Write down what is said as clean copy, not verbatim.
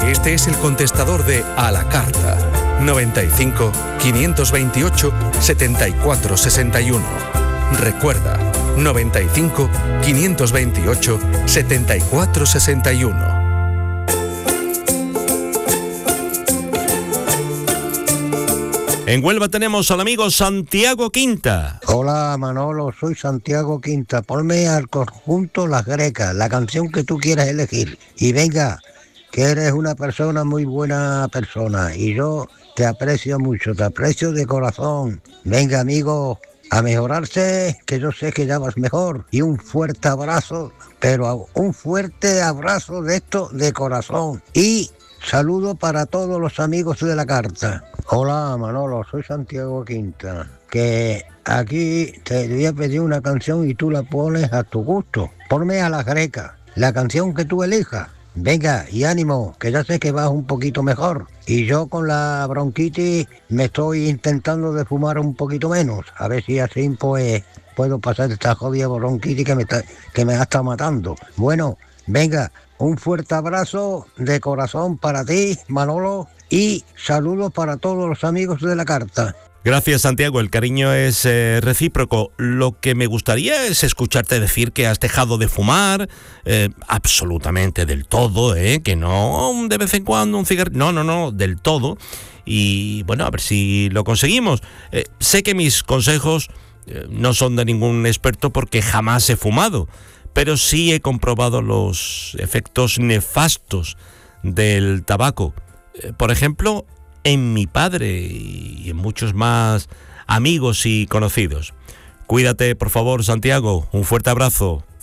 Este es el contestador de A la Carta. 95 528 74 61. Recuerda, 95 528 74 61. En Huelva tenemos al amigo Santiago Quinta. Hola Manolo, soy Santiago Quinta. Ponme al conjunto Las Grecas, la canción que tú quieras elegir. Y venga, que eres una persona muy buena persona y yo te aprecio mucho, te aprecio de corazón. Venga amigo, a mejorarse, que yo sé que ya vas mejor. Y un fuerte abrazo, pero un fuerte abrazo de esto de corazón. Y saludo para todos los amigos de la carta. Hola Manolo, soy Santiago Quinta, que aquí te voy a pedir una canción y tú la pones a tu gusto. Ponme a Las Grecas, la canción que tú elijas. Venga, y ánimo, que ya sé que vas un poquito mejor. Y yo con la bronquitis me estoy intentando de fumar un poquito menos. A ver si así pues puedo pasar esta jodida bronquitis que me ha estado matando. Bueno, venga, un fuerte abrazo de corazón para ti, Manolo, y saludos para todos los amigos de la carta. Gracias, Santiago, el cariño es recíproco. Lo que me gustaría es escucharte decir que has dejado de fumar, absolutamente del todo, que no de vez en cuando un cigarrillo, no, del todo. Y bueno, a ver si lo conseguimos. Sé que mis consejos no son de ningún experto porque jamás he fumado, pero sí he comprobado los efectos nefastos del tabaco. Por ejemplo, en mi padre y en muchos más amigos y conocidos. Cuídate, por favor, Santiago. Un fuerte abrazo.